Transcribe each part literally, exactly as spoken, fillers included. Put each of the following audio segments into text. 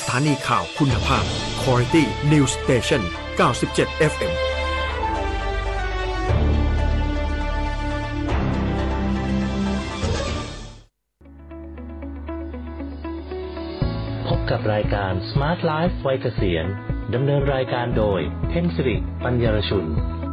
ถานีข่าวคุณภาพ Quality News Station เก้าสิบเจ็ด เอฟ เอ็มพบกับรายการ Smart Life วัยเกษียณดำเนินรายการโดยเพ็ญศิริปัญญารชุน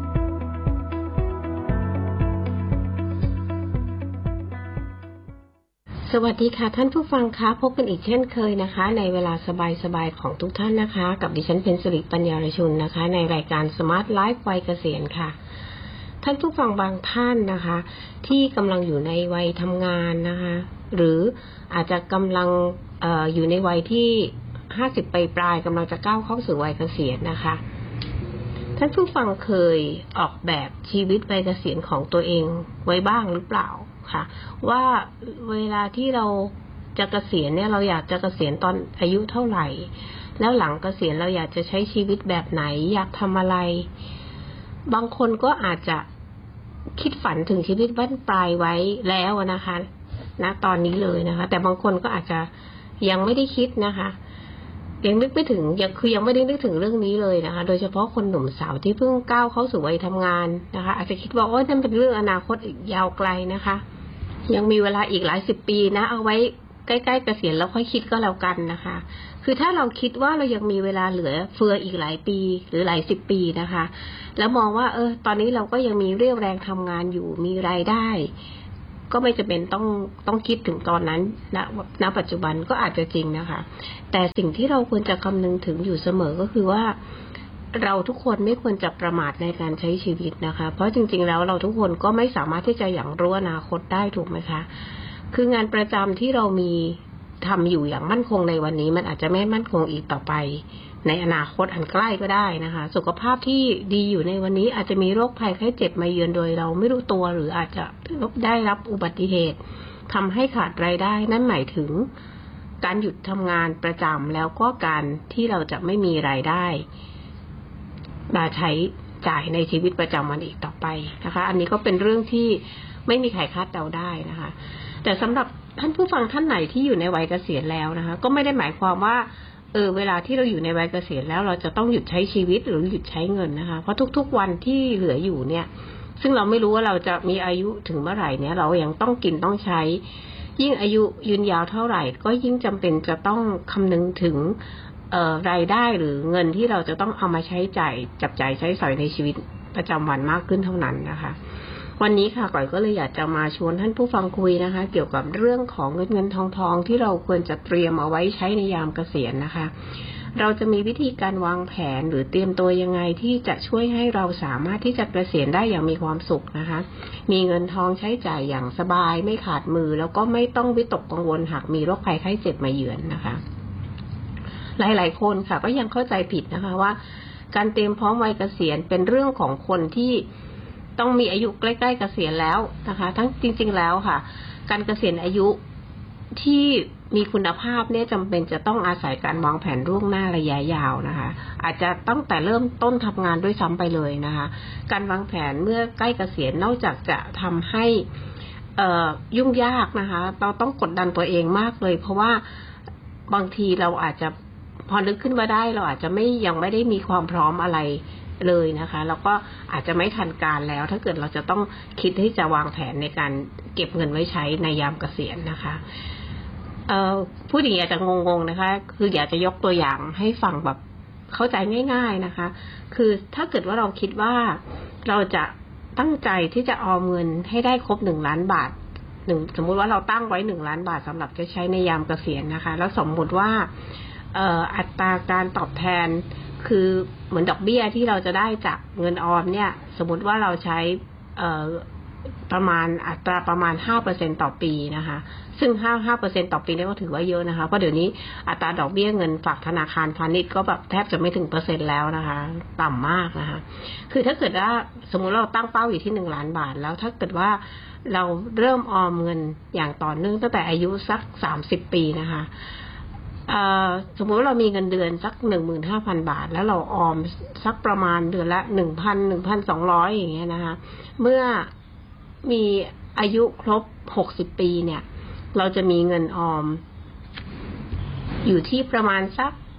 สวัสดีค่ะท่านผู้ฟังคะพบกันอีกเช่นเคยนะคะในเวลาสบายๆของทุกท่านนะคะกับดิฉันเพ็ญศิริปัญญารชุนนะคะในรายการ Smart Life วัยเกษียณค่ะท่านผู้ฟังบางท่านนะคะที่กำลังอยู่ในวัยทำงานนะคะหรืออาจจะกำลังเอ่ออยู่ในวัยที่ห้าสิบปลายๆกำลังจะก้าวเข้าสู่วัยเกษียณนะคะท่านผู้ฟังเคยออกแบบชีวิตวัยเกษียณของตัวเองไว้บ้างหรือเปล่าค่ะว่าเวลาที่เราจะเกษียณเนี่ยเราอยากจะเกษียณตอนอายุเท่าไหร่แล้วหลังเกษียณเราอยากจะใช้ชีวิตแบบไหนอยากทำอะไรบางคนก็อาจจะคิดฝันถึงชีวิตบั้นปลายไว้แล้วนะคะณตอนนี้เลยนะคะแต่บางคนก็อาจจะยังไม่ได้คิดนะคะยังนึกไม่ถึงยังคือยังไม่ได้นึกถึงเรื่องนี้เลยนะคะโดยเฉพาะคนหนุ่มสาวที่เพิ่งก้าวเข้าสู่วัยทำงานนะคะอาจจะคิดว่าโอ๊ยนั่นเป็นเรื่องอนาคตอีกยาวไกลนะคะยังมีเวลาอีกหลายสิบปีนะเอาไว้ใกล้ๆเกษียณแล้วค่อยคิดก็แล้วกันนะคะคือถ้าเราคิดว่าเรายังมีเวลาเหลือเฟืออีกหลายปีหรือหลายสิบปีนะคะแล้วมองว่าเออตอนนี้เราก็ยังมีเรี่ยวแรงทำงานอยู่มีรายได้ก็ไม่จำเป็นต้องต้องคิดถึงตอนนั้นณณปัจจุบันก็อาจจะจริงนะคะแต่สิ่งที่เราควรจะคำนึงถึงอยู่เสมอก็คือว่าเราทุกคนไม่ควรจะประมาทในการใช้ชีวิตนะคะเพราะจริงๆแล้วเราทุกคนก็ไม่สามารถที่จะอย่างรู้อนาคตได้ถูกไหมคะคืองานประจำที่เรามีทำอยู่อย่างมั่นคงในวันนี้มันอาจจะไม่มั่นคงอีกต่อไปในอนาคตอันใกล้ก็ได้นะคะสุขภาพที่ดีอยู่ในวันนี้อาจจะมีโรคภัยไข้เจ็บมาเยือนโดยเราไม่รู้ตัวหรืออาจจะได้รับอุบัติเหตุทำให้ขาดรายได้นั่นหมายถึงการหยุดทำงานประจำแล้วก็การที่เราจะไม่มีรายได้มาใช้จ่ายในชีวิตประจำวันอีกต่อไปนะคะอันนี้ก็เป็นเรื่องที่ไม่มีใครคาดเดาได้นะคะแต่สำหรับท่านผู้ฟังท่านไหนที่อยู่ในวัยเกษียณแล้วนะคะก็ไม่ได้หมายความว่าเออเวลาที่เราอยู่ในวัยเกษียณแล้วเราจะต้องหยุดใช้ชีวิตหรือหยุดใช้เงินนะคะเพราะทุกๆวันที่เหลืออยู่เนี่ยซึ่งเราไม่รู้ว่าเราจะมีอายุถึงเมื่อไหร่เนี่ยเรายังต้องกินต้องใช้ยิ่งอายุยืนยาวเท่าไหร่ก็ยิ่งจำเป็นจะต้องคำนึงถึงเอ่อรายได้หรือเงินที่เราจะต้องเอามาใช้จ่ายจับจ่ายใช้สอยในชีวิตประจำวันมากขึ้นเท่านั้นนะคะวันนี้ค่ะก่อยก็เลยอยากจะมาชวนท่านผู้ฟังคุยนะคะเกี่ยวกับเรื่องของเงินเงินทองทองที่เราควรจะเตรียมเอาไว้ใช้ในยามเกษียณนะคะเราจะมีวิธีการวางแผนหรือเตรียมตัวยังไงที่จะช่วยให้เราสามารถที่จะเกษียณได้อย่างมีความสุขนะคะมีเงินทองใช้จ่ายอย่างสบายไม่ขาดมือแล้วก็ไม่ต้องวิตกกังวลหากมีโรคภัยไข้เจ็บมาเยือนนะคะหลายๆคนค่ะก็ยังเข้าใจผิดนะคะว่าการเตรียมพร้อมวัยเกษียณเป็นเรื่องของคนที่ต้องมีอายุใกล้ๆเกษียณแล้วนะคะทั้งจริงๆแล้วค่ะการเกษียณอายุที่มีคุณภาพเนี่ยจำเป็นจะต้องอาศัยการวางแผนล่วงหน้าระยะยาวนะคะอาจจะตั้งแต่เริ่มต้นทำงานด้วยซ้ำไปเลยนะคะการวางแผนเมื่อใกล้เกษียณนอกจากจะทำให้เอ่อยุ่งยากนะคะเราต้องกดดันตัวเองมากเลยเพราะว่าบางทีเราอาจจะพอนึกขึ้นมาได้เราอาจจะไม่ยังไม่ได้มีความพร้อมอะไรเลยนะคะแล้วก็อาจจะไม่ทันการแล้วถ้าเกิดเราจะต้องคิดที่จะวางแผนในการเก็บเงินไว้ใช้ในยามเกษียณนะคะเอ่อผู้หญิงอาจจะงงๆนะคะคืออยากจะยกตัวอย่างให้ฟังแบบเข้าใจง่ายๆนะคะคือถ้าเกิดว่าเราคิดว่าเราจะตั้งใจที่จะออมเงินให้ได้ครบหนึ่งล้านบาทหนึ่งสมมุติว่าเราตั้งไว้หนึ่งล้านบาทสำหรับจะใช้ในยามเกษียณนะคะแล้วสมมุติว่าเอ่ออัตราการตอบแทนคือเหมือนดอกเบี้ยที่เราจะได้จากเงินออมเนี่ยสมมุติว่าเราใช้เอ่อประมาณอัตราประมาณ ห้าเปอร์เซ็นต์ ต่อปีนะคะซึ่ง ห้าเปอร์เซ็นต์ ต่อปีนี่ก็ถือว่าเยอะนะคะเพราะเดี๋ยวนี้อัตราดอกเบี้ยเงินฝากธนาคารพาณิชย์ก็แบบแทบจะไม่ถึงเปอร์เซ็นต์แล้วนะคะต่ำมากนะคะคือถ้าเกิดว่าสมมุติเราตั้งเป้าอยู่ที่หนึ่งล้านบาทแล้วถ้าเกิดว่าเราเริ่มออมเงินอย่างต่อเนื่องตั้งแต่อายุสักสามสิบปีนะคะสมมติว่าเรามีเงินเดือนสัก หนึ่งหมื่นห้าพัน บาทแล้วเราออมสักประมาณเดือนละ หนึ่งพัน หนึ่งพันสองร้อย อย่างเงี้ยนะคะเมื่อมีอายุครบหกสิบปีเนี่ยเราจะมีเงินออมอยู่ที่ประมาณสัก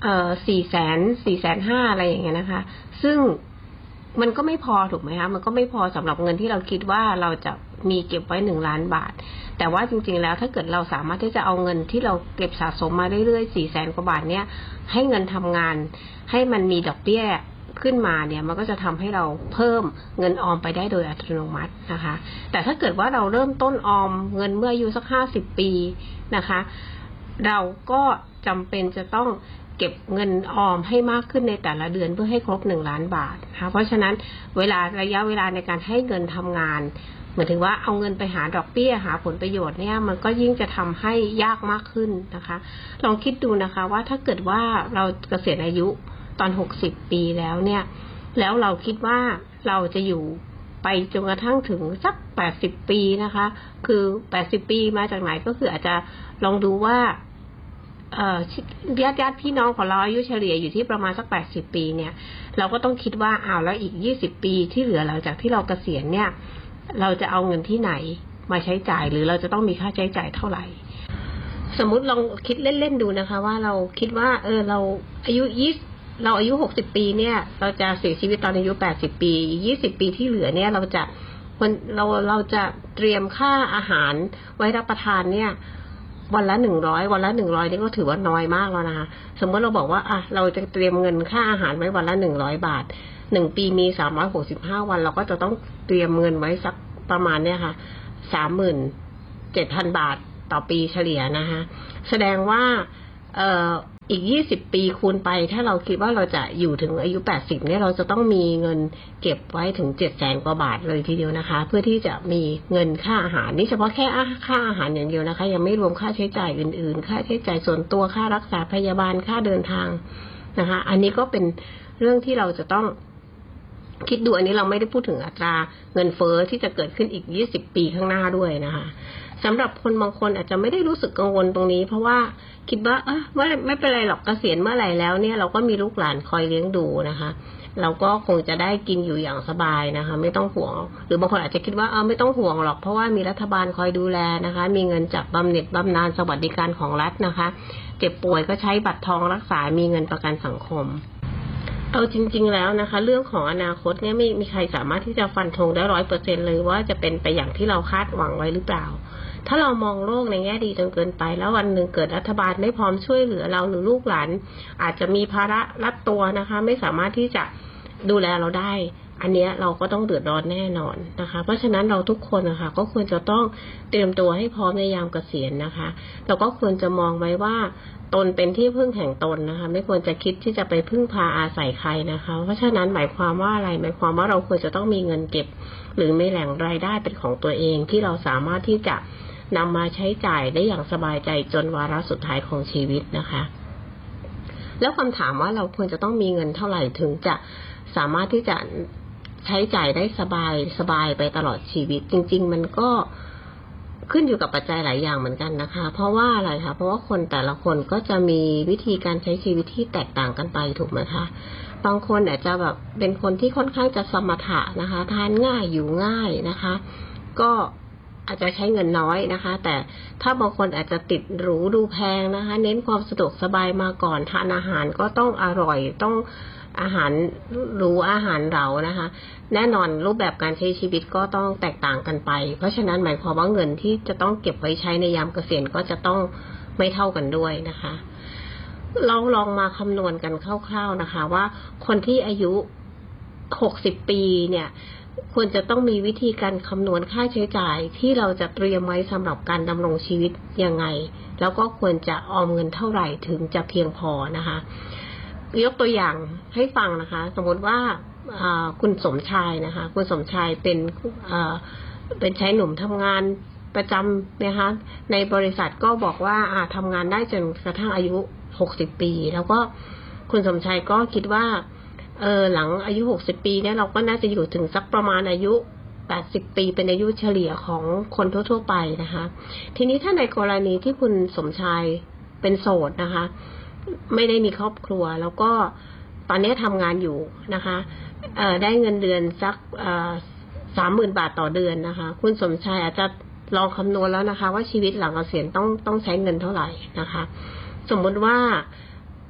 เอ่อสี่แสนสี่แสนห้าอะไรอย่างเงี้ยนะคะซึ่งมันก็ไม่พอถูกไหมคะมันก็ไม่พอสำหรับเงินที่เราคิดว่าเราจะมีเก็บไว้หนึ่งล้านบาทแต่ว่าจริงๆแล้วถ้าเกิดเราสามารถที่จะเอาเงินที่เราเก็บสะสมมาเรื่อยๆสี่แสนกว่าบาทเนี้ยให้เงินทำงานให้มันมีดอกเบี้ยขึ้นมาเนี่ยมันก็จะทำให้เราเพิ่มเงินออมไปได้โดยอัตโนมัตินะคะแต่ถ้าเกิดว่าเราเริ่มต้นออมเงินเมื่ออายุสักห้าสิบปีนะคะเราก็จำเป็นจะต้องเก็บเงินออมให้มากขึ้นในแต่ละเดือนเพื่อให้ครบหนึ่งล้านบาทนะคะเพราะฉะนั้นเวลาระยะเวลาในการให้เงินทำงานหมายถึงว่าเอาเงินไปหาดอกเบี้ยหาผลประโยชน์เนี่ยมันก็ยิ่งจะทำให้ยากมากขึ้นนะคะลองคิดดูนะคะว่าถ้าเกิดว่าเราเกษียณอายุตอนหกสิบปีแล้วเนี่ยแล้วเราคิดว่าเราจะอยู่ไปจนกระทั่งถึงสักแปดสิบปีนะคะคือแปดสิบปีมาจากไหนก็คืออาจจะลองดูว่าเอ่อญาติญาติพี่น้องของเราอายุเฉลี่ยอยู่ที่ประมาณสักแปดสิบปีเนี่ยเราก็ต้องคิดว่าอ้าวแล้วอีกยี่สิบปีที่เหลือหลังจากที่เราเกษียณเนี่ยเราจะเอาเงินที่ไหนมาใช้จ่ายหรือเราจะต้องมีค่าใช้จ่ายเท่าไหร่สมมุติลองคิดเล่นๆดูนะคะว่าเราคิดว่าเออเราอายุยี่สิบเราอายุหกสิบปีเนี่ยเราจะเสียชีวิตตอนอายุแปดสิบปีอีกยี่สิบปีที่เหลือเนี่ยเราจะเราเราจะเตรียมค่าอาหารไว้รับประทานเนี่ยวันละหนึ่งร้อยวันละหนึ่งร้อยนี่ก็ถือว่าน้อยมากแล้วนะคะสมมติเราบอกว่าอ่ะเราจะเตรียมเงินค่าอาหารไว้วันละหนึ่งร้อยบาทหนึ่งปีมีสามร้อยหกสิบห้าวันเราก็จะต้องเตรียมเงินไว้สักประมาณเนี่ยค่ะสามหมื่นเจ็ดพันบาทต่อปีเฉลี่ยนะคะแสดงว่าเอ่ออีกยี่สิบปีคูณไปถ้าเราคิดว่าเราจะอยู่ถึงอายุแปดสิบเนี่ยเราจะต้องมีเงินเก็บไว้ถึงเจ็ดแสนกว่าบาทเลยทีเดียวนะคะเพื่อที่จะมีเงินค่าอาหารนี่เฉพาะแค่ค่าอาหารอย่างเดียวนะคะยังไม่รวมค่าใช้จ่ายอื่นๆค่าใช้จ่ายส่วนตัวค่ารักษาพยาบาลค่าเดินทางนะคะอันนี้ก็เป็นเรื่องที่เราจะต้องคิดดูอันนี้เราไม่ได้พูดถึงอัตราเงินเฟ้อที่จะเกิดขึ้นอีกยี่สิบปีข้างหน้าด้วยนะคะสำหรับคนบางคนอาจจะไม่ได้รู้สึกกังวลตรงนี้เพราะว่าคิดว่าเออไม่ไม่เป็นไรหรอกเกษียณเมื่อไหร่แล้วเนี่ยเราก็มีลูกหลานคอยเลี้ยงดูนะคะเราก็คงจะได้กินอยู่อย่างสบายนะคะไม่ต้องห่วงหรือบางคนอาจจะคิดว่าเออไม่ต้องห่วงหรอกเพราะว่ามีรัฐบาลคอยดูแลนะคะมีเงินจากบำเหน็จบำนาญสวัสดิการของรัฐนะคะเจ็บป่วยก็ใช้บัตรทองรักษามีเงินประกันสังคมเอาจริงๆแล้วนะคะเรื่องของอนาคตเนี่ยไม่มีใครสามารถที่จะฟันธงได้ร้อยเปอร์เซ็นต์เลยว่าจะเป็นไปอย่างที่เราคาดหวังไว้หรือเปล่าถ้าเรามองโลกในแง่ดีจนเกินไปแล้ววันหนึ่งเกิดรัฐบาลไม่พร้อมช่วยเหลือเราหรือลูกหลานอาจจะมีภาระรัดตัวนะคะไม่สามารถที่จะดูแลเราได้อันนี้เราก็ต้องเดือดร้อนแน่นอนนะคะเพราะฉะนั้นเราทุกคนนะคะก็ควรจะต้องเตรียมตัวให้พร้อมในยามเกษียณนะคะเราก็ควรจะมองไว้ว่าตนเป็นที่พึ่งแห่งตนนะคะไม่ควรจะคิดที่จะไปพึ่งพาอาศัยใครนะคะเพราะฉะนั้นหมายความว่าอะไรหมายความว่าเราควรจะต้องมีเงินเก็บหรือมีแหล่งรายได้เป็นของตัวเองที่เราสามารถที่จะนำมาใช้จ่ายได้อย่างสบายใจจนวาระสุดท้ายของชีวิตนะคะแล้วคำถามว่าเราควรจะต้องมีเงินเท่าไหร่ถึงจะสามารถที่จะใช้จ่ายได้สบายสบายไปตลอดชีวิตจริงๆมันก็ขึ้นอยู่กับปัจจัยหลายอย่างเหมือนกันนะคะเพราะว่าอะไรคะเพราะว่าคนแต่ละคนก็จะมีวิธีการใช้ชีวิตที่แตกต่างกันไปถูกไหมคะบางคนอาจจะแบบเป็นคนที่ค่อนข้างจะสมถะนะคะทานง่ายอยู่ง่ายนะคะก็อาจจะใช้เงินน้อยนะคะแต่ถ้าบางคนอาจจะติดหรูดูแพงนะคะเน้นความสะดวกสบายมาก่อนทานอาหารก็ต้องอร่อยต้องอาหารหรูอาหารเรานะคะแน่นอนรูปแบบการใช้ชีวิตก็ต้องแตกต่างกันไปเพราะฉะนั้นหมายความว่าเงินที่จะต้องเก็บไว้ใช้ในยามเกษียณก็จะต้องไม่เท่ากันด้วยนะคะเราลองมาคำนวณกันคร่าวๆนะคะว่าคนที่อายุหกสิบปีเนี่ยควรจะต้องมีวิธีการคำนวณค่าใช้จ่ายที่เราจะเตรียมไว้สำหรับการดำรงชีวิตยังไงแล้วก็ควรจะออมเงินเท่าไหร่ถึงจะเพียงพอนะคะยกตัวอย่างให้ฟังนะคะสมมติว่าคุณสมชายนะคะคุณสมชายเป็นเป็นชายหนุ่มทำงานประจำนะคะในบริษัทก็บอกว่าทำงานได้จนกระทั่งอายุหกสิบปีแล้วก็คุณสมชายก็คิดว่าเออหลังอายุหกสิบปีเนี่ยเราก็น่าจะอยู่ถึงสักประมาณอายุแปดสิบปีเป็นอายุเฉลี่ยของคนทั่วๆไปนะคะทีนี้ถ้าในกรณีที่คุณสมชายเป็นโสดนะคะไม่ได้มีครอบครัวแล้วก็ตอนนี้ทำงานอยู่นะคะเอ่อได้เงินเดือนสักเอ่อสามหมื่นบาทต่อเดือนนะคะคุณสมชายอาจจะลองคำนวณแล้วนะคะว่าชีวิตหลังเกษียณต้องต้องใช้เงินเท่าไหร่นะคะสมมติว่า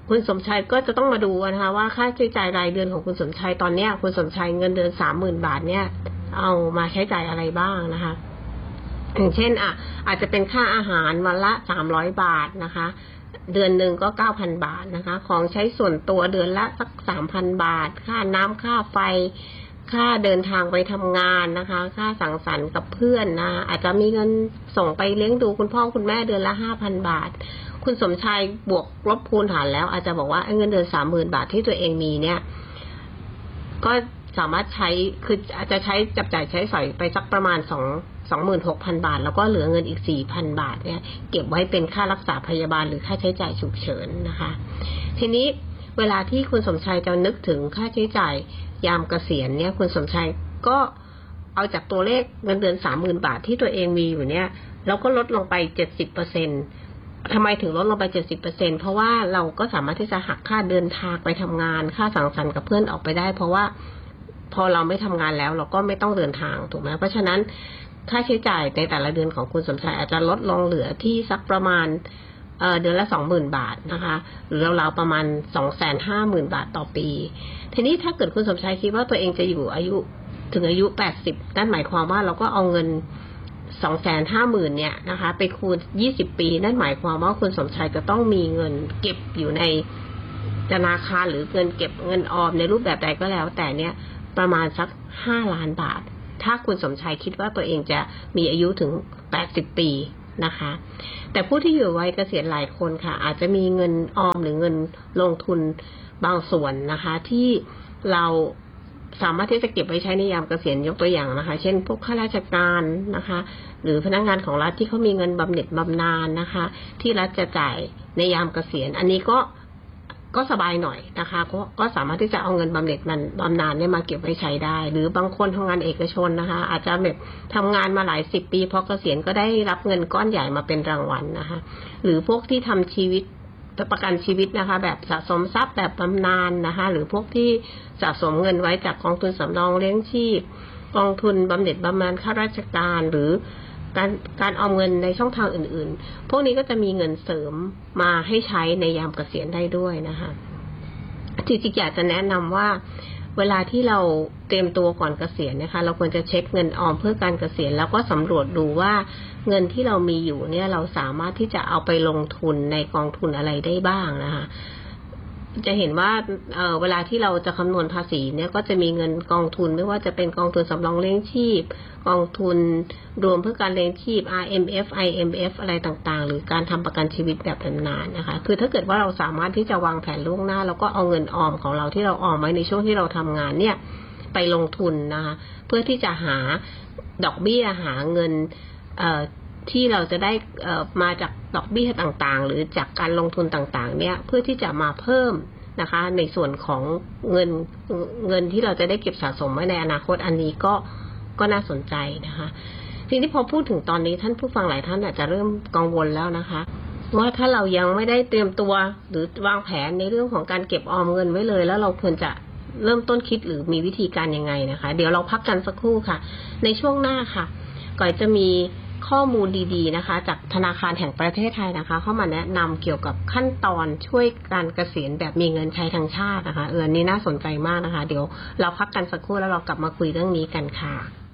คุณสมชายก็จะต้องมาดูนะคะว่าค่าใช้จ่ายรายเดือนของคุณสมชายตอนเนี้ยคุณสมชายเงินเดือนสามหมื่นบาทเนี่ยเอามาใช้จ่ายอะไรบ้างนะคะอย่างเช่นอ่ะอาจจะเป็นค่าอาหารวันละสามร้อยบาทนะคะเดือนหนึ่งก็เก้าพันบาทนะคะของใช้ส่วนตัวเดือนละสักสามพันบาทค่าน้ำค่าไฟค่าเดินทางไปทำงานนะคะค่าสังสรรค์กับเพื่อนนะอาจจะมีเงินส่งไปเลี้ยงดูคุณพ่อคุณแม่เดือนละห้าพันบาทคุณสมชายบวกลบคูณหารแล้วอาจจะบอกว่าเงินเดือนสามหมื่นบาทที่ตัวเองมีเนี่ยก็สามารถใช้คืออาจจะใช้จับจ่ายใช้สอยไปสักประมาณสองสองหมื่นหกพันบาทแล้วก็เหลือเงินอีกสี่พันบาทเนี่ยเก็บไว้เป็นค่ารักษาพยาบาลหรือค่าใช้จ่ายฉุกเฉินนะคะทีนี้เวลาที่คุณสมชายจะนึกถึงค่าใช้จ่ายยามเกษียณเนี่ยคุณสมชายก็เอาจากตัวเลขเงินเดือนสามหมื่นบาทที่ตัวเองมีอยู่เนี่ยแล้วก็ลดลงไปเจ็ดสิบเปอร์เซ็นต์ทำไมถึงลดลงไป เจ็ดสิบเปอร์เซ็นต์ เพราะว่าเราก็สามารถที่จะหักค่าเดินทางไปทำงานค่าสังสรรค์กับเพื่อนออกไปได้เพราะว่าพอเราไม่ทำงานแล้วเราก็ไม่ต้องเดินทางถูกไหมเพราะฉะนั้นค่าใช้จ่ายในแต่ละเดือนของคุณสมชายอาจจะลดลงเหลือที่สักประมาณเอ่อเดือนละ สองหมื่นบาทนะคะหรือราวๆประมาณ สองแสนห้าหมื่นบาทต่อปีทีนี้ถ้าเกิดคุณสมชายคิดว่าตัวเองจะอยู่อายุถึงอายุแปดสิบนั่นหมายความว่าเราก็เอาเงิน สองแสนห้าหมื่น เนี่ยนะคะไปคูณยี่สิบปีนั่นหมายความว่าคุณสมชายจะต้องมีเงินเก็บอยู่ในธนาคารหรือเงินเก็บเงินออมในรูปแบบใดก็แล้วแต่เนี่ยประมาณสักห้าล้านบาทถ้าคุณสมชายคิดว่าตัวเองจะมีอายุถึงแปดสิบปีนะคะแต่ผู้ที่อยู่วัยเกษียณหลายคนค่ะอาจจะมีเงินออมหรือเงินลงทุนบางส่วนนะคะที่เราสามารถที่จะเก็บไว้ใช้ในยามเกษียณยกตัวอย่างนะคะเช่นพวกข้าราชการนะคะหรือพนักงานของรัฐที่เขามีเงินบำเหน็จบำนาญนะคะที่รัฐจะจ่ายในยามเกษียณอันนี้ก็ก็สบายหน่อยนะคะก็ก็สามารถที่จะเอาเงินบำเหน็จมันบำนาญเนี่ยมาเก็บไว้ใช้ได้หรือบางคนทำงานเอกชนนะคะอาจจะแบบทำงานมาหลายสิบปีพอเกษียณก็ได้รับเงินก้อนใหญ่มาเป็นรางวัลนะคะหรือพวกที่ทำชีวิตประกันชีวิตนะคะแบบสะสมทรัพย์แบบบำนาญนะคะหรือพวกที่สะสมเงินไว้จากกองทุนสำรองเลี้ยงชีพกองทุนบำเหน็จบำนาญข้าราชการหรือการการออมเงินในช่องทางอื่นๆพวกนี้ก็จะมีเงินเสริมมาให้ใช้ในยามเกษียณได้ด้วยนะคะจริงๆอยากจะแนะนำว่าเวลาที่เราเตรียมตัวก่อนเกษียณนะคะเราควรจะเช็คเงินออมเพื่อการเกษียณแล้วก็สำรวจดูว่าเงินที่เรามีอยู่เนี่ยเราสามารถที่จะเอาไปลงทุนในกองทุนอะไรได้บ้างนะคะจะเห็นว่า เอ่อ เวลาที่เราจะคำนวณภาษีเนี่ยก็จะมีเงินกองทุนไม่ว่าจะเป็นกองทุนสำรองเลี้ยงชีพกองทุนรวมเพื่อการเลี้ยงชีพ อาร์ เอ็ม เอฟ ไอ เอ็ม เอฟ อะไรต่างๆหรือการทำประกันชีวิตแบบนานๆนะคะคือถ้าเกิดว่าเราสามารถที่จะวางแผนล่วงหน้าแล้วก็เอาเงินออมของเราที่เราออมไว้ในช่วงที่เราทำงานเนี่ยไปลงทุนนะคะเพื่อที่จะหาดอกเบี้ยหาเงินเอ่อที่เราจะได้เอ่อมาจากดอกเบี้ยต่างๆหรือจากการลงทุนต่างๆเนี่ยเพื่อที่จะมาเพิ่มนะคะในส่วนของเงินเงินที่เราจะได้เก็บสะสมไว้ในอนาคตอันนี้ก็ก็น่าสนใจนะคะทีนี้พอพูดถึงตอนนี้ท่านผู้ฟังหลายท่านอาจจะเริ่มกังวลแล้วนะคะว่าถ้าเรายังไม่ได้เตรียมตัวหรือวางแผนในเรื่องของการเก็บออมเงินไว้เลยแล้วเราควรจะเริ่มต้นคิดหรือมีวิธีการยังไงนะคะเดี๋ยวเราพักกันสักครู่ค่ะในช่วงหน้าค่ะก่อนจะมีข้อมูลดีๆนะคะจากธนาคารแห่งประเทศไทยนะคะเข้ามาแนะนำเกี่ยวกับขั้นตอนช่วยการเกษียณแบบมีเงินใช้ทางชาตินะคะเออนี่น่าสนใจมากนะคะเดี๋ยวเราพักกันสักครู่แล้วเรากลับมาคุยเรื่องนี้กันค่ะ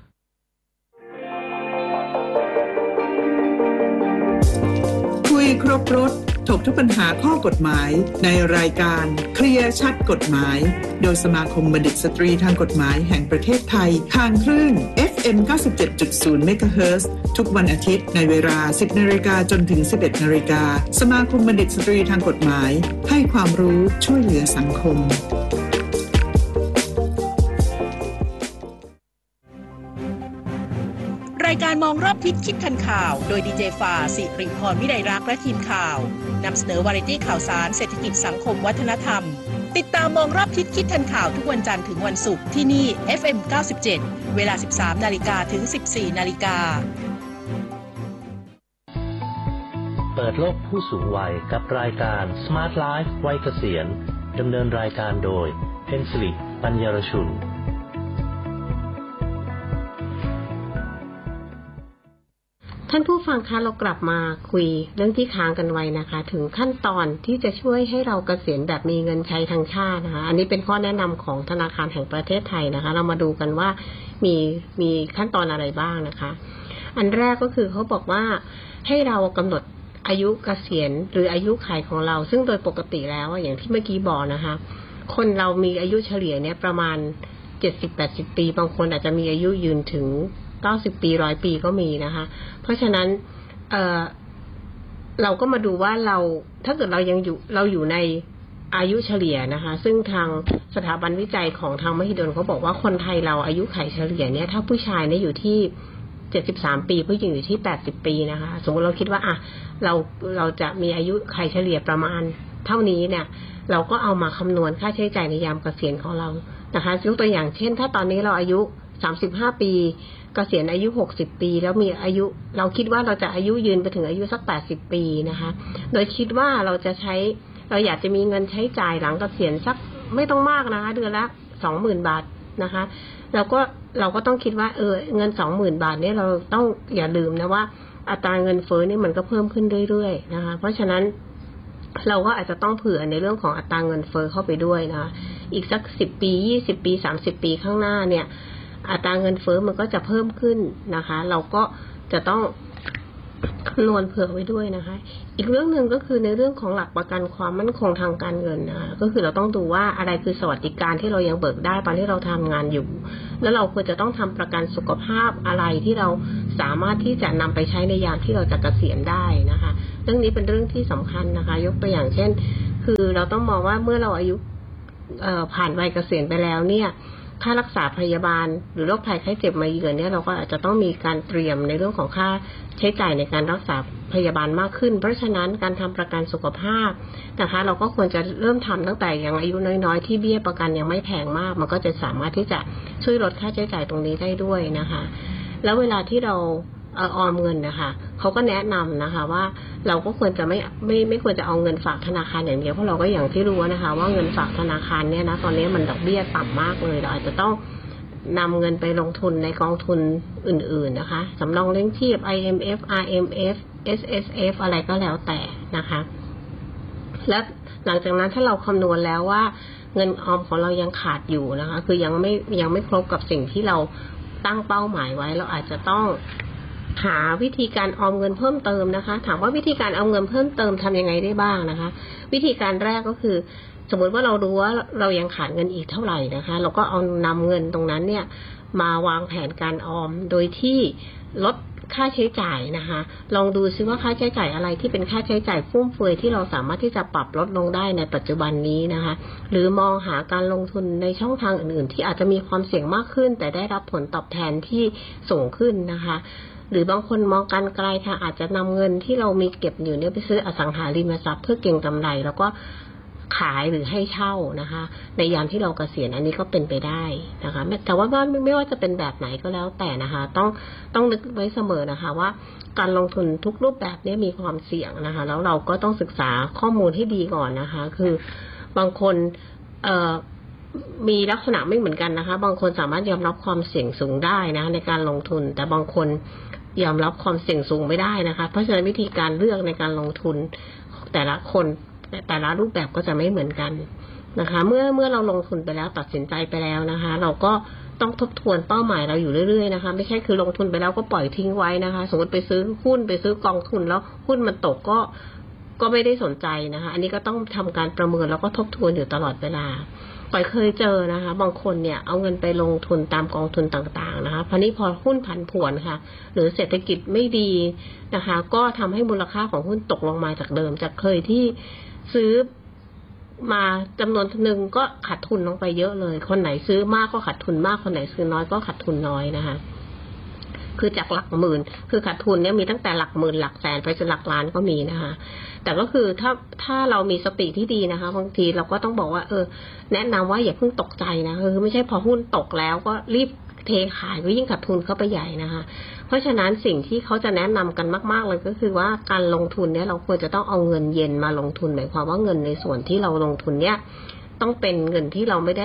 คุยครบรถถกทุกปัญหาข้อกฎหมายในรายการเคลียร์ชัดกฎหมายโดยสมาคมบัณฑิตสตรีทางกฎหมายแห่งประเทศไทยทางคลื่น เอฟ เอ็ม เก้าสิบเจ็ดจุดศูนย์ เมกะเฮิรตซ์ทุกวันอาทิตย์ในเวลา สิบนาฬิกาจนถึง สิบเอ็ดนาฬิกาสมาคมบัณฑิตสตรีทางกฎหมายให้ความรู้ช่วยเหลือสังคมรายการมองรอบทิศคิดทันข่าวโดยดีเจฟ้าสิริพรวิไลรักษ์และทีมข่าวนำเสนอวาไรตี้ข่าวสารเศรษฐกิจสังคมวัฒนธรรมติดตามมองรอบทิศคิดทันข่าวทุกวันจันทร์ถึงวันศุกร์ที่นี่ เอฟ เอ็ม เก้าสิบเจ็ด เวลา สิบสามนาฬิกาถึง สิบสี่นาฬิกาเปิดโลกผู้สูงวัยกับรายการ Smart Life วัยเกษียณดำเนินรายการโดยเพ็ญศิริปัญญารชุนท่ท่านผู้ฟังคะเรากลับมาคุยเรื่องที่ค้างกันไว้นะคะถึงขั้นตอนที่จะช่วยให้เราเกษียณแบบมีเงินใช้ทั้งชาตินะคะอันนี้เป็นข้อแนะนำของธนาคารแห่งประเทศไทยนะคะเรามาดูกันว่ามีมีขั้นตอนอะไรบ้างนะคะอันแรกก็คือเขาบอกว่าให้เรากำหนดอายุเกษียณหรืออายุขัยของเราซึ่งโดยปกติแล้วอย่างที่เมื่อกี้บอกนะคะคนเรามีอายุเฉลี่ยเนี่ยประมาณเจ็ดสิบ แปดสิบปีบางคนอาจจะมีอายุยืนถึงเก้าสิบปีร้อยปีก็มีนะคะเพราะฉะนั้นเอ่อเราก็มาดูว่าเราถ้าเกิดเรายังอยู่เราอยู่ในอายุเฉลี่ยนะคะซึ่งทางสถาบันวิจัยของทางมหิดลเขาบอกว่าคนไทยเราอายุขัยเฉลี่ยเนี่ยถ้าผู้ชายเนี่ยอยู่ที่เจ็ดสิบสามปีผู้หญิงอยู่ที่แปดสิบปีนะคะสมมติเราคิดว่าอ่ะเราเราจะมีอายุขัยเฉลี่ยประมาณเท่านี้เนี่ยเราก็เอามาคำนวณค่าใช้จ่ายในยามเกษียณของเรานะคะยกตัวอย่างเช่นถ้าตอนนี้เราอายุสามสิบห้าปีเกษียณอายุหกสิบปีแล้วมีอายุเราคิดว่าเราจะอายุยืนไปถึงอายุสักแปดสิบปีนะคะโดยคิดว่าเราจะใช้เราอยากจะมีเงินใช้จ่ายหลังเกษียณสักไม่ต้องมากนะคะเดือนละ สองหมื่น บาทนะคะเราก็เราก็ต้องคิดว่าเออเงิน สองหมื่น บาทเนี่ยเราต้องอย่าลืมนะว่าอัตราเงินเฟ้อนี่มันก็เพิ่มขึ้นเรื่อยๆนะคะเพราะฉะนั้นเราก็อาจจะต้องเผื่อในเรื่องของอัตราเงินเฟ้อเข้าไปด้วยนะคะอีกสักสิบปียี่สิบปีสามสิบปีข้างหน้าเนี่ยอัตราเงินเฟ้อมันก็จะเพิ่มขึ้นนะคะเราก็จะต้องคำนวณเผื่อไว้ด้วยนะคะอีกเรื่องหนึ่งก็คือในเรื่องของหลักประกันความมั่นคงทางการเงินนะคะก็คือเราต้องดูว่าอะไรคือสวัสดิการที่เรายังเบิกได้ตอนที่เราทำงานอยู่แล้วเราควรจะต้องทำประกันสุขภาพอะไรที่เราสามารถที่จะนำไปใช้ในยามที่เราจะเกษียณได้นะคะเรื่องนี้เป็นเรื่องที่สำคัญนะคะยกตัวอย่างเช่นคือเราต้องมองว่าเมื่อเราอายุเอ่อผ่านวัยเกษียณไปแล้วเนี่ยค่ารักษาพยาบาลหรือโรคภัยไข้เจ็บมาเยือนเนี่ยเราก็อาจจะต้องมีการเตรียมในเรื่องของค่าใช้จ่ายในการรักษาพยาบาลมากขึ้นเพราะฉะนั้นการทำประกันสุขภาพนะคะเราก็ควรจะเริ่มทำตั้งแต่ยังอายุน้อยๆที่เบี้ยประกันยังไม่แพงมากมันก็จะสามารถที่จะช่วยลดค่าใช้จ่ายตรงนี้ได้ด้วยนะคะแล้วเวลาที่เราออมเงินนะคะเขาก็แนะนำนะคะว่าเราก็ควรจะไม่ไม่ไม่ควรจะเอาเงินฝากธนาคารอย่างเดียวเพราะเราก็อย่างที่รู้นะคะว่าเงินฝากธนาคารเนี่ยนะตอนนี้มันดอกเบี้ยต่ำมากเลยเราอาจจะต้องนำเงินไปลงทุนในกองทุนอื่นๆนะคะสำรองเลี้ยงชีพ ไอ เอ็ม เอฟ อาร์ เอ็ม เอฟ เอส เอส เอฟ อะไรก็แล้วแต่นะคะและหลังจากนั้นถ้าเราคำนวณแล้วว่าเงินออมของเรายังขาดอยู่นะคะคือยังไม่ยังไม่ครบกับสิ่งที่เราตั้งเป้าหมายไว้เราอาจจะต้องหาวิธีการออมเงินเพิ่มเติมนะคะถามว่าวิธีการเอาเงินเพิ่มเติมทำยังไงได้บ้างนะคะวิธีการแรกก็คือสมมติว่าเรารู้ว่าเรายังขาดเงินอีกเท่าไหร่นะคะเราก็เอานำเงินตรงนั้นเนี่ยมาวางแผนการออมโดยที่ลดค่าใช้จ่ายนะคะลองดูซิว่าค่าใช้จ่ายอะไรที่เป็นค่าใช้จ่ายฟุ่มเฟือยที่เราสามารถที่จะปรับลดลงได้ในปัจจุบันนี้นะคะหรือมองหาการลงทุนในช่องทางอื่นๆที่อาจจะมีความเสี่ยงมากขึ้นแต่ได้รับผลตอบแทนที่สูงขึ้นนะคะหรือบางคนมองการไกลค่ะอาจจะนำเงินที่เรามีเก็บอยู่เนี่ยไปซื้ออสังหาริมทรัพย์เพื่อเก็งกำไรแล้วก็ขายหรือให้เช่านะคะในยามที่เราเกษียณอันนี้ก็เป็นไปได้นะคะแต่ว่าไม่ไม่ว่าจะเป็นแบบไหนก็แล้วแต่นะคะต้องต้องนึกไว้เสมอนะคะว่าการลงทุนทุกรูปแบบนี้มีความเสี่ยงนะคะแล้วเราก็ต้องศึกษาข้อมูลให้ดีก่อนนะคะคือบางคนเอ่อมีลักษณะไม่เหมือนกันนะคะบางคนสามารถยอมรับความเสี่ยงสูงได้นะในการลงทุนแต่บางคนยอมรับความเสี่ยงสูงไม่ได้นะคะเพราะฉะนั้นวิธีการเลือกในการลงทุนแต่ละคนแต่ละรูปแบบก็จะไม่เหมือนกันนะคะเมื่อเมื่อเราลงทุนไปแล้วตัดสินใจไปแล้วนะคะเราก็ต้องทบทวนเป้าหมายเราอยู่เรื่อยๆนะคะไม่ใช่คือลงทุนไปแล้วก็ปล่อยทิ้งไว้นะคะสมมติไปซื้อหุ้นไปซื้อกองทุนแล้วหุ้นมันตกก็ก็ไม่ได้สนใจนะคะอันนี้ก็ต้องทำการประเมินแล้วก็ทบทวนอยู่ตลอดเวลาปล่อยเคยเจอนะคะบางคนเนี่ยเอาเงินไปลงทุนตามกองทุนต่างๆนะคะพอนี้พอหุ้นผันผวนค่ะหรือเศรษฐกิจไม่ดีนะคะก็ทำให้มูลค่าของหุ้นตกลงมาจากเดิมจากเคยที่ซื้อมาจำนวนหนึ่งก็ขาดทุนลงไปเยอะเลยคนไหนซื้อมากก็ขาดทุนมากคนไหนซื้อน้อยก็ขาดทุนน้อยนะคะคือจากหลักหมื่นคือขาดทุนเนี่ยมีตั้งแต่หลักหมื่นหลักแสนไปจนหลักล้านก็มีนะคะแต่ก็คือถ้าถ้าเรามีสติที่ดีนะคะบางทีเราก็ต้องบอกว่าเออแนะนำว่าอย่าเพิ่งตกใจนะคือไม่ใช่พอหุ้นตกแล้วก็รีบเทขายก็ยิ่งขาดทุนเข้าไปใหญ่นะคะเพราะฉะนั้นสิ่งที่เขาจะแนะนำกันมากๆเลยก็คือว่าการลงทุนเนี่ยเราควรจะต้องเอาเงินเย็นมาลงทุนหมายความว่าเงินในส่วนที่เราลงทุนเนี่ยต้องเป็นเงินที่เราไม่ได้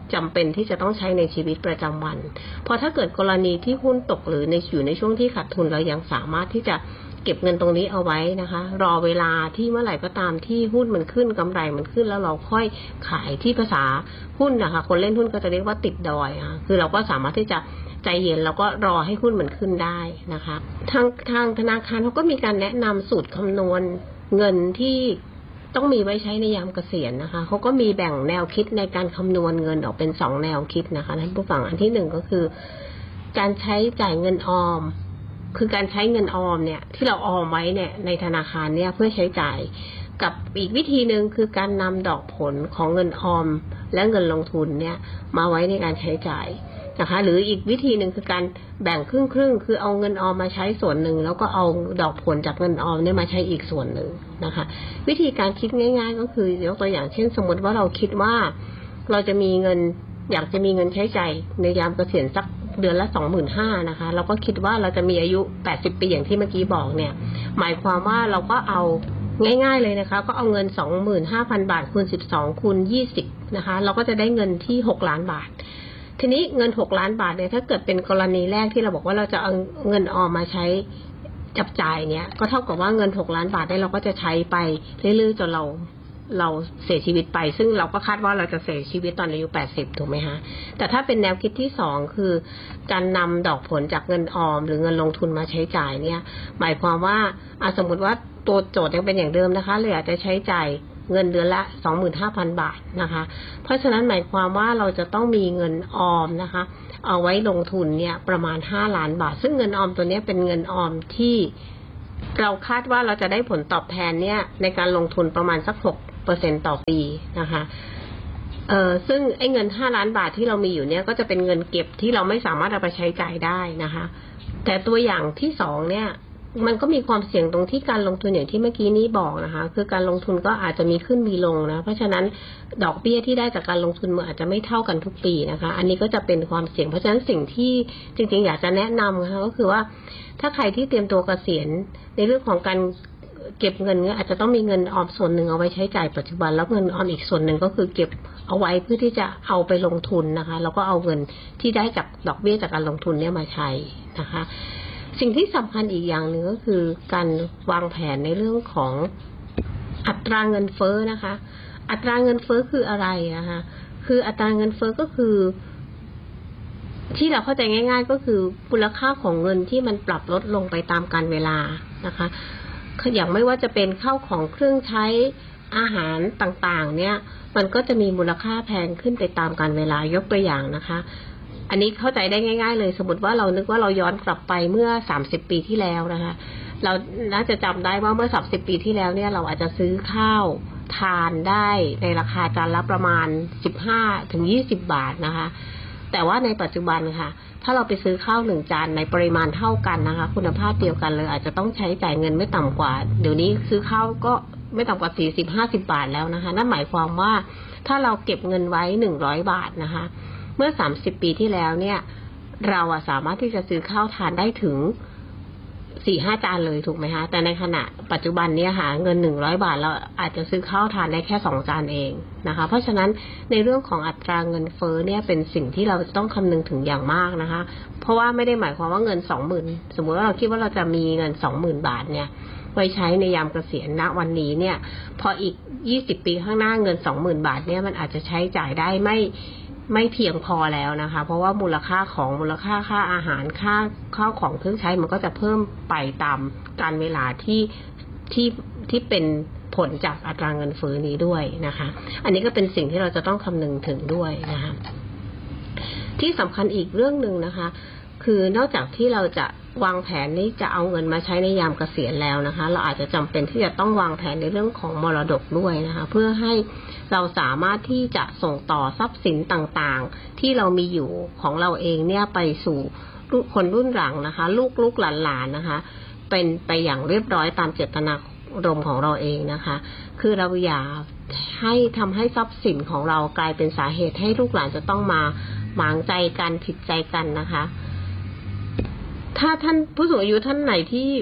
จำเป็นที่จะต้องใช้ในชีวิตประจำวันพอถ้าเกิดกรณีที่หุ้นตกหรือในอยู่ในช่วงที่ขาดทุนเรายังสามารถที่จะเก็บเงินตรงนี้เอาไว้นะคะรอเวลาที่เมื่อไหร่ก็ตามที่หุ้นมันขึ้นกำไรมันขึ้นแล้วเราค่อยขายที่ภาษาหุ้นนะคะคนเล่นหุ้นก็จะเรียกว่าติดดอยค่ะคือเราก็สามารถที่จะใจเย็นแล้วก็รอให้หุ้นมันขึ้นได้นะคะทางทางธนาคารเขาก็มีการแนะนำสูตรคำนวณเงินที่ต้องมีไว้ใช้ในยามเกษียณนะคะเขาก็มีแบ่งแนวคิดในการคำนวณเงินออกเป็นสองแนวคิดนะคะท่านผู้ฟังอันที่หนึ่งก็คือการใช้จ่ายเงินออมคือการใช้เงินออมเนี่ยที่เราออมไว้เนี่ยในธนาคารเนี่ยเพื่อใช้จ่ายกับอีกวิธีหนึ่งคือการนำดอกผลของเงินออมและเงินลงทุนเนี่ยมาไว้ในการใช้จ่ายนะคะหรืออีกวิธีหนึ่งคือการแบ่งครึ่งครึ่งคือเอาเงินออมมาใช้ส่วนหนึ่งแล้วก็เอาดอกผลจากเงินออมเนี่ยมาใช้อีกส่วนหนึ่งนะคะวิธีการคิดง่ายๆก็คือยกตัวอย่างเช่นสมมติว่าเราคิดว่าเราจะมีเงินอยากจะมีเงินใช้จ่ายในยามเกษียณสักเดือนละ สองหมื่นห้าพัน นะคะเราก็คิดว่าเราจะมีอายุแปดสิบปีอย่างที่เมื่อกี้บอกเนี่ยหมายความว่าเราก็เอาง่ายๆเลยนะคะก็เอาเงิน สองหมื่นห้าพัน บาทคูณสิบสองคูณยี่สิบนะคะเราก็จะได้เงินที่หกล้านบาททีนี้เงินหกล้านบาทเนี่ยถ้าเกิดเป็นกรณีแรกที่เราบอกว่าเราจะเอาเงินออมมาใช้จับจ่ายเนี่ยก็เท่ากับว่าเงินหกล้านบาทได้เราก็จะใช้ไปเรื่อยๆจนเราเราเสียชีวิตไปซึ่งเราก็คาดว่าเราจะเสียชีวิตตอนอายุแปดสิบถูกไหมคะแต่ถ้าเป็นแนวคิดที่สองคือการนำดอกผลจากเงินออมหรือเงินลงทุนมาใช้จ่ายเนี่ยหมายความว่าสมมติว่าตัวโจทย์ยังเป็นอย่างเดิมนะคะเลยอาจจะใช้จ่ายเงินเดือนละ สองหมื่นห้าพัน บาทนะคะเพราะฉะนั้นหมายความว่าเราจะต้องมีเงินออมนะคะเอาไว้ลงทุนเนี่ยประมาณห้าล้านบาทซึ่งเงินออมตัวนี้เป็นเงินออมที่เราคาดว่าเราจะได้ผลตอบแทนเนี่ยในการลงทุนประมาณสัก หกเปอร์เซ็นต์ ต่อปีนะคะเอ่อซึ่งไอ้เงินห้าล้านบาทที่เรามีอยู่เนี่ยก็จะเป็นเงินเก็บที่เราไม่สามารถเอาไปใช้จ่ายได้นะคะแต่ตัวอย่างที่สองเนี่ยมันก็มีความเสี่ยงตรงที่การลงทุนอย่างที่เมื่อกี้นี้บอกนะคะคือการลงทุนก็อาจจะมีขึ้นมีลงนะเพราะฉะนั้นดอกเบี้ยที่ได้จากการลงทุนมันอาจจะไม่เท่ากันทุกปีนะคะอันนี้ก็จะเป็นความเสี่ยงเพราะฉะนั้นสิ่งที่จริงๆอยากจะแนะนำนะคะก็คือว่าถ้าใครที่เตรียมตัวเกษียณในเรื่องของการเก็บเงินเนี่ยอาจจะต้องมีเงินออมส่วนหนึ่งเอาไว้ใช้จ่ายปัจจุบันแล้วเงินออมอีกส่วนหนึ่งก็คือเก็บเอาไว้เพื่อที่จะเอาไปลงทุนนะคะแล้วก็เอาเงินที่ได้จากดอกเบี้ยจากการลงทุนเนี่ยมาใช้นะคะสิ่งที่สำคัญอีกอย่างหนึ่งก็คือการวางแผนในเรื่องของอัตราเงินเฟ้อนะคะอัตราเงินเฟ้อคืออะไรนะคะคืออัตราเงินเฟ้อก็คือที่เราเข้าใจง่ายๆก็คือมูลค่าของเงินที่มันปรับลดลงไปตามกาลเวลานะคะอย่างไม่ว่าจะเป็นข้าวของเครื่องใช้อาหารต่างๆเนี่ยมันก็จะมีมูลค่าแพงขึ้นไปตามกาลเวลายกตัวอย่างนะคะอันนี้เข้าใจได้ง่ายๆเลยสมมติว่าเรานึกว่าเราย้อนกลับไปเมื่อสามสิบปีที่แล้วนะคะเราน่าจะจำได้ว่าเมื่อสามสิบปีที่แล้วเนี่ยเราอาจจะซื้อข้าวทานได้ในราคาจานละประมาณสิบห้าถึงยี่สิบบาทนะคะแต่ว่าในปัจจุบันค่ะถ้าเราไปซื้อข้าวหนึ่งจานในปริมาณเท่ากันนะคะคุณภาพเดียวกันเลยอาจจะต้องใช้จ่ายเงินไม่ต่ำกว่าเดี๋ยวนี้ซื้อข้าวก็ไม่ต่ำกว่าสี่สิบ ห้าสิบบาทแล้วนะคะนั่นหมายความว่าถ้าเราเก็บเงินไว้หนึ่งร้อยบาทนะคะเมื่อสามสิบปีที่แล้วเนี่ยเราอะสามารถที่จะซื้อข้าวทานได้ถึง สี่ห้า จานเลยถูกไหมคะแต่ในขณะปัจจุบันเนี่ยหาเงินหนึ่งร้อยบาทเราอาจจะซื้อข้าวทานได้แค่สองจานเองนะคะเพราะฉะนั้นในเรื่องของอัตราเงินเฟ้อเนี่ยเป็นสิ่งที่เราจะต้องคำนึงถึงอย่างมากนะคะเพราะว่าไม่ได้หมายความว่าเงิน สองหมื่น สมมุติว่าเราคิดว่าเราจะมีเงิน สองหมื่น บาทเนี่ยไว้ใช้ในยามเกษียณณวันนี้เนี่ยพออีกยี่สิบปีข้างหน้าเงิน สองหมื่น บาทเนี่ยมันอาจจะใช้จ่ายได้ไม่ไม่เพียงพอแล้วนะคะเพราะว่ามูลค่าของมูลค่าค่าอาหารค่าข้าวของเครื่องใช้มันก็จะเพิ่มไปตามกาลเวลาที่ที่ที่เป็นผลจากอัตราเงินเฟ้อนี้ด้วยนะคะอันนี้ก็เป็นสิ่งที่เราจะต้องคำนึงถึงด้วยนะคะที่สำคัญอีกเรื่องนึงนะคะคือนอกจากที่เราจะวางแผนนี้จะเอาเงินมาใช้ในยามเกษียณแล้วนะคะเราอาจจะจำเป็นที่จะต้องวางแผนในเรื่องของมรดกด้วยนะคะเพื่อให้เราสามารถที่จะส่งต่อทรัพย์สินต่างๆที่เรามีอยู่ของเราเองเนี่ยไปสู่คนรุ่นหลังนะคะลูกลูกหลานๆนะคะเป็นไปอย่างเรียบร้อยตามเจตนารมณ์ของเราเองนะคะคือเราอย่าให้ทำให้ทรัพย์สินของเรากลายเป็นสาเหตุให้ลูกหลานจะต้องมาหมางใจกันผิดใจกันนะคะถ้าท่านผู้สูงอายุท่านไหนที่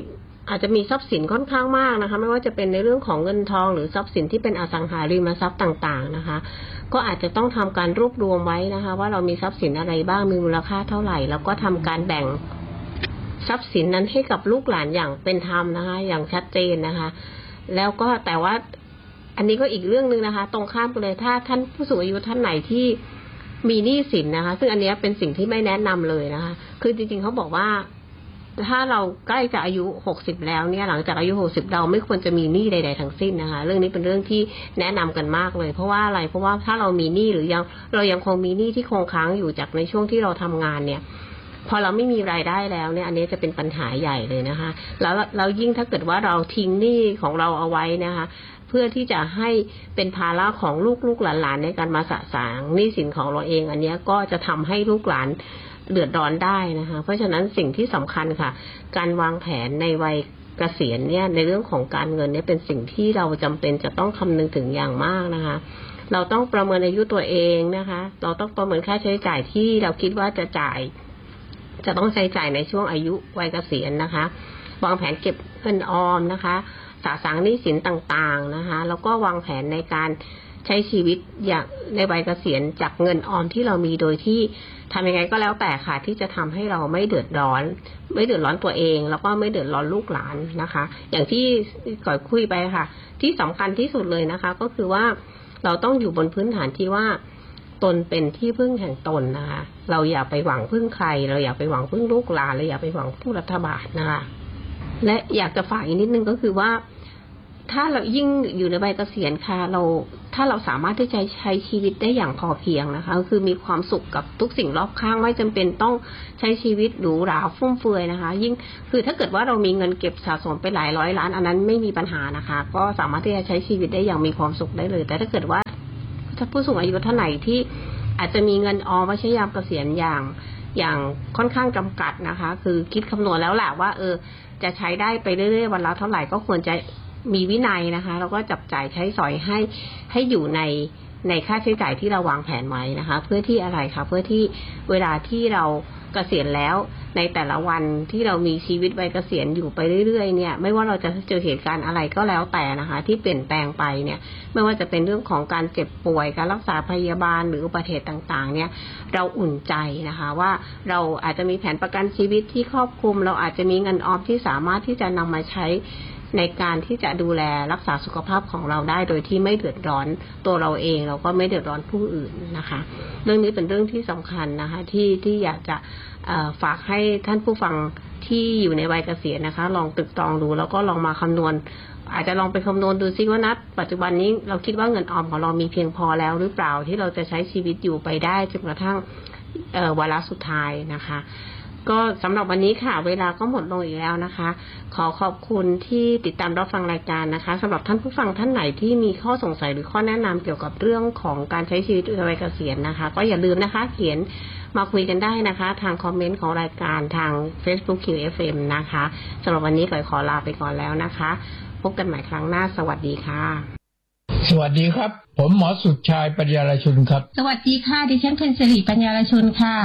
อาจจะมีทรัพย์สินค่อนข้างมากนะคะไม่ว่าจะเป็นในเรื่องของเงินทองหรือทรัพย์สินที่เป็นอสังหาริมทรัพย์ต่างๆนะคะก็อาจจะต้องทำการรวบรวมไว้นะคะว่าเรามีทรัพย์สินอะไรบ้างมีมูลค่าเท่าไหร่แล้วก็ทำการแบ่งทรัพย์สินนั้นให้กับลูกหลานอย่างเป็นธรรมนะคะอย่างชัดเจนนะคะแล้วก็แต่ว่าอันนี้ก็อีกเรื่องนึงนะคะตรงข้ามกันเลยถ้าท่านผู้สูงอายุท่านไหนที่มีหนี้สินนะคะซึ่งอันนี้เป็นสิ่งที่ไม่แนะนำเลยนะคะคือจริงๆเขาบอกว่าถ้าเราใกล้จะอายุหกสิบแล้วเนี่ยหลังจากอายุหกสิบเราไม่ควรจะมีหนี้ใดๆทั้งสิ้นนะคะเรื่องนี้เป็นเรื่องที่แนะนำกันมากเลยเพราะว่าอะไรเพราะว่าถ้าเรามีหนี้หรือยังเรายังคงมีหนี้ที่คงค้างอยู่จากในช่วงที่เราทำงานเนี่ยพอเราไม่มีรายได้แล้วเนี่ยอันนี้จะเป็นปัญหาใหญ่เลยนะคะแล้วเรายิ่งถ้าเกิดว่าเราทิ้งหนี้ของเราเอาไว้นะคะเพื่อที่จะให้เป็นภาระของลูกๆหลานๆในการมาสะสางหนี้สินของเราเองอันนี้ก็จะทำให้ลูกหลานเดือดร้อนได้นะคะเพราะฉะนั้นสิ่งที่สำคัญค่ะการวางแผนในวัยเกษียณเนี่ยในเรื่องของการเงินเนี่ยเป็นสิ่งที่เราจำเป็นจะต้องคำนึงถึงอย่างมากนะคะเราต้องประเมินอายุตัวเองนะคะเราต้องประเมินค่าใช้จ่ายที่เราคิดว่าจะจ่ายจะต้องใช้จ่ายในช่วงอายุวัยเกษียณนะคะวางแผนเก็บเงินออมนะคะสะสางหนี้สินต่างๆนะคะแล้วก็วางแผนในการใช้ชีวิตอย่างในวัยเกษียณจากเงินออมที่เรามีโดยที่ทำยังไงก็แล้วแต่ค่ะที่จะทำให้เราไม่เดือดร้อนไม่เดือดร้อนตัวเองแล้วก็ไม่เดือดร้อนลูกหลานนะคะอย่างที่ก่อยคุยไปค่ะที่สำคัญที่สุดเลยนะคะก็คือว่าเราต้องอยู่บนพื้นฐานที่ว่าตนเป็นที่พึ่งแห่งตนนะคะเราอย่าไปหวังพึ่งใครเราอย่าไปหวังพึ่งลูกหลานเราอย่าไปหวังพึ่งรัฐบาลนะคะและอยากจะฝากอีกนิดนึงก็คือว่าถ้าเรายิ่งอยู่ในวัยเกษียณค่ะเราถ้าเราสามารถที่จะใช้ชีวิตได้อย่างพอเพียงนะคะคือมีความสุขกับทุกสิ่งรอบข้างไม่จำเป็นต้องใช้ชีวิตหรูหราฟุ่มเฟือยนะคะยิ่งคือถ้าเกิดว่าเรามีเงินเก็บสะสมไปหลายร้อยล้านอันนั้นไม่มีปัญหานะคะก็สามารถที่จะใช้ชีวิตได้อย่างมีความสุขได้เลยแต่ถ้าเกิดว่าถ้าผู้สูงอายุท่านไหนที่อาจจะมีเงินออมไว้ใช้ยามเกษียณอย่างอย่างค่อนข้างจำกัดนะคะคือคิดคำนวณแล้วแหละว่าเออจะใช้ได้ไปเรื่อยๆวันละเท่าไหร่ก็ควรจะมีวินัยนะคะแล้วก็จับจ่ายใช้สอยให้ให้อยู่ในในค่าใช้จ่ายที่เราวางแผนไว้นะคะเพื่อที่อะไรคะเพื่อที่เวลาที่เราเกษียณแล้วในแต่ละวันที่เรามีชีวิตวัยเกษียณอยู่ไปเรื่อยๆเนี่ยไม่ว่าเราจะเจอเหตุการณ์อะไรก็แล้วแต่นะคะที่เปลี่ยนแปลงไปเนี่ยไม่ว่าจะเป็นเรื่องของการเจ็บป่วยการรักษาพยาบาลหรืออุบัติเหตุต่างๆเนี่ยเราอุ่นใจนะคะว่าเราอาจจะมีแผนประกันชีวิตที่ครอบคลุมเราอาจจะมีเงินออมที่สามารถที่จะนำมาใช้ในการที่จะดูแลรักษาสุขภาพของเราได้โดยที่ไม่เดือดร้อนตัวเราเองเราก็ไม่เดือดร้อนผู้อื่นนะคะเรื่องนี้เป็นเรื่องที่สำคัญนะคะที่ที่อยากจะฝากให้ท่านผู้ฟังที่อยู่ในวัยเกษียณนะคะลองตึกตรองดูแล้วก็ลองมาคำนวณอาจจะลองไปคำนวณดูซิว่าณปัจจุบันนี้เราคิดว่าเงินออมของเรามีเพียงพอแล้วหรือเปล่าที่เราจะใช้ชีวิตอยู่ไปได้จนกระทั่งวาระสุดท้ายนะคะก็สำหรับวันนี้ค่ะเวลาก็หมดลงอีกแล้วนะคะขอขอบคุณที่ติดตามรับฟังรายการนะคะสำหรับท่านผู้ฟังท่านไหนที่มีข้อสงสัยหรือข้อแนะนำเกี่ยวกับเรื่องของการใช้ชีวิตในวัยเกษียณนะคะก็อย่าลืมนะคะเขียนมาคุยกันได้นะคะทางคอมเมนต์ของรายการทาง Facebook คิว เอฟ เอ็ม นะคะสำหรับวันนี้ก่อยขอลาไปก่อนแล้วนะคะพบกันใหม่ครั้งหน้าสวัสดีค่ะสวัสดีครับผมหมอสุดชายปัญญารชุนครับสวัสดีค่ะดิฉันเพ็ญศิริปัญญารชุนค่ะ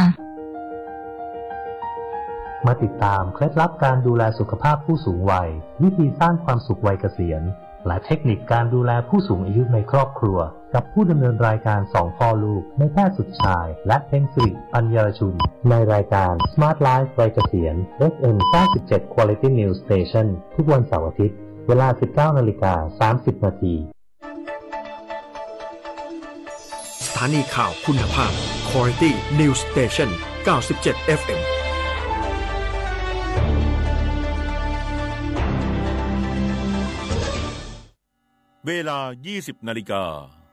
มาติดตามเคล็ดลับการดูแลสุขภาพผู้สูงวัยวิธีสร้างความสุขวัยเกษียณและเทคนิคการดูแลผู้สูงอายุในครอบครัวกับผู้ดำเนินรายการสองพ่อลูกในแพทย์สุดชายและเพ็ญศิริปัญญารชุนในรายการ Smart Life วัยเกษียณ เอฟ เอ็ม เก้าสิบเจ็ด Quality News Station ทุกวันเสาร์อาทิตย์เวลา สิบเก้านาฬิกาสามสิบนาทีสถานีข่าวคุณภาพ Quality News Station เก้าสิบเจ็ด เอฟ เอ็มเวลา ยี่สิบนาฬิกา